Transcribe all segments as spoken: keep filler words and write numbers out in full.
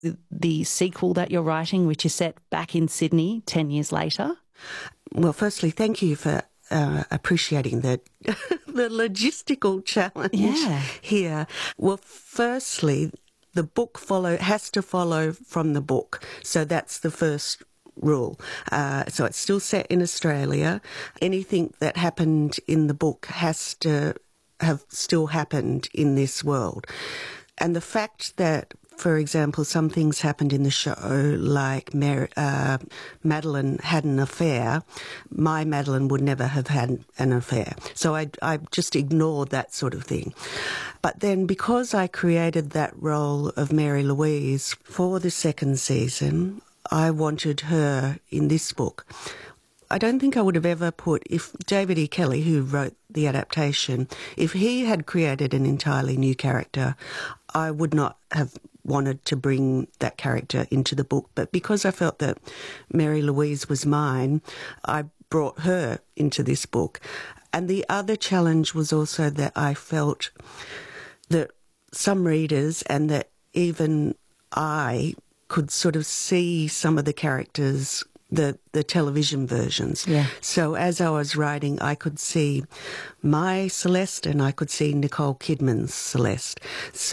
the, the sequel that you're writing, which is set back in Sydney ten years later? Well, firstly, thank you for uh, appreciating the the logistical challenge Yeah. here. Well, firstly, the book follow has to follow from the book, so that's the first rule. Uh, so it's still set in Australia. Anything that happened in the book has to have still happened in this world. And the fact that, for example, some things happened in the show, like Mar- uh, Madeline had an affair, my Madeline would never have had an affair. So I, I just ignored that sort of thing. But then because I created that role of Mary Louise for the second season, I wanted her in this book. I don't think I would have ever put, if David E. Kelly, who wrote the adaptation, if he had created an entirely new character, I would not have wanted to bring that character into the book. But because I felt that Mary Louise was mine, I brought her into this book. And the other challenge was also that I felt that some readers, and that even I, could sort of see some of the characters, the, the television versions. Yeah. So as I was writing, I could see my Celeste and I could see Nicole Kidman's Celeste.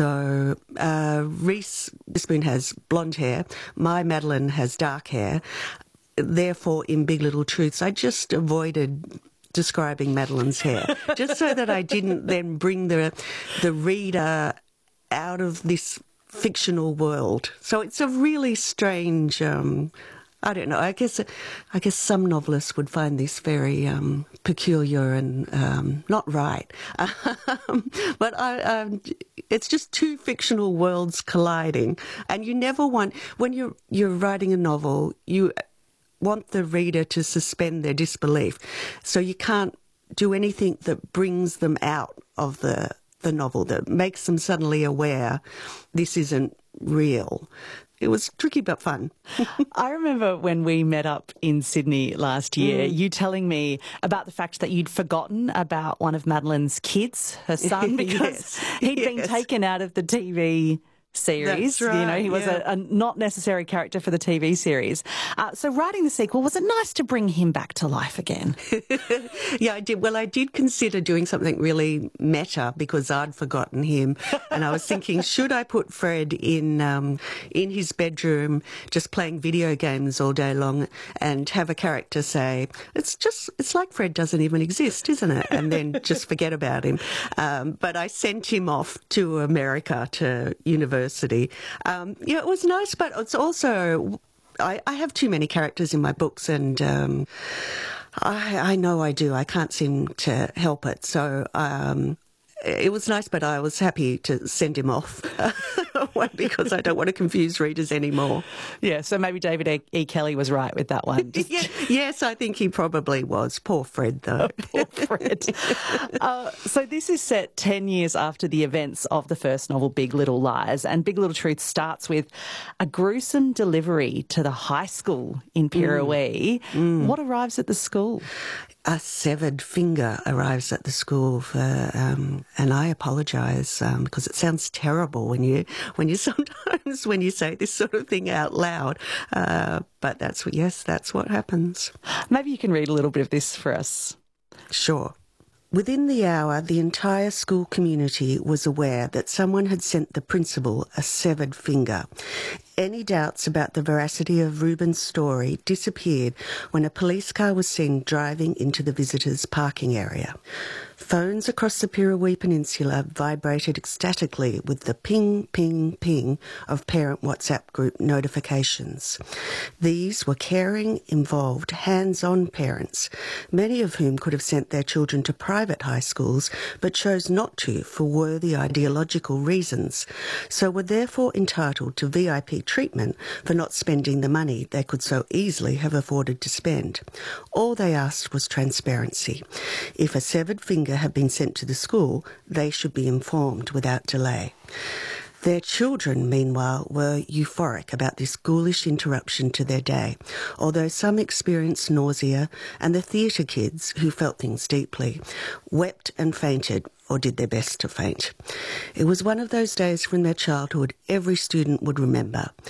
So uh, Reese Witherspoon has blonde hair. My Madeline has dark hair. Therefore, in Big Little Truths, I just avoided describing Madeline's hair, just so that I didn't then bring the the reader out of this fictional world. So it's a really strange, um, I don't know, I guess I guess some novelists would find this very um, peculiar and um, not right. Um, but I, um, it's just two fictional worlds colliding. And you never want, when you're, you're writing a novel, you want the reader to suspend their disbelief. So you can't do anything that brings them out of the the novel, that makes them suddenly aware this isn't real. It was tricky but fun. I remember when we met up in Sydney last year, Mm. you telling me about the fact that you'd forgotten about one of Madeline's kids, her son, because Yes. he'd been Yes. taken out of the T V series. That's right, You know, he was yeah. a, a not necessary character for the T V series. Uh, so writing the sequel, was it nice to bring him back to life again? Yeah, I did. Well, I did consider doing something really meta because I'd forgotten him, and I was thinking, should I put Fred in um, in his bedroom just playing video games all day long, and have a character say, "It's just, it's like Fred doesn't even exist, isn't it?" And then just forget about him. Um, but I sent him off to America to university. Um, yeah, it was nice, but it's also, I, I have too many characters in my books, and um, I, I know I do. I can't seem to help it. So um, it was nice, but I was happy to send him off because I don't want to confuse readers anymore. Yeah, so maybe David E. Kelly was right with that one. Just Yeah, yes, I think he probably was. Poor Fred, though. Poor Fred. uh, so this is set ten years after the events of the first novel, Big Little Lies, and Big Little Truth starts with a gruesome delivery to the high school in Pirrawee. Mm. What arrives at the school? A severed finger arrives at the school for, um, and I apologise um, because it sounds terrible when you when you sometimes when you say this sort of thing out loud. Uh, but that's what, yes, that's what happens. Maybe you can read a little bit of this for us. Sure. Within the hour, the entire school community was aware that someone had sent the principal a severed finger. Any doubts about the veracity of Ruben's story disappeared when a police car was seen driving into the visitors' parking area. Phones across the Pirrawee Peninsula vibrated ecstatically with the ping, ping, ping of parent WhatsApp group notifications. These were caring, involved, hands-on parents, many of whom could have sent their children to private high schools but chose not to for worthy ideological reasons, so were therefore entitled to V I P treatment for not spending the money they could so easily have afforded to spend. All they asked was transparency. If a severed finger had been sent to the school, they should be informed without delay. Their children, meanwhile, were euphoric about this ghoulish interruption to their day, although some experienced nausea, and the theatre kids, who felt things deeply, wept and fainted, or did their best to faint. It was one of those days from their childhood every student would remember.